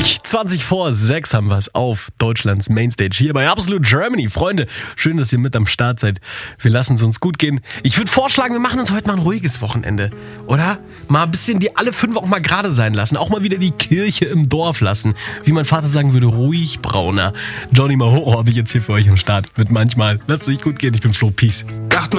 Richtig, 20 vor 6 haben wir es auf Deutschlands Mainstage hier bei Absolute Germany. Freunde, schön, dass ihr mit am Start seid. Wir lassen es uns gut gehen. Ich würde vorschlagen, wir machen uns heute mal ein ruhiges Wochenende, oder? Mal ein bisschen die alle 5 auch mal gerade sein lassen. Auch mal wieder die Kirche im Dorf lassen. Wie mein Vater sagen würde, ruhig brauner. Johnny Mahoro habe ich jetzt hier für euch am Start mit manchmal. Lasst es euch gut gehen, ich bin Flo, Peace.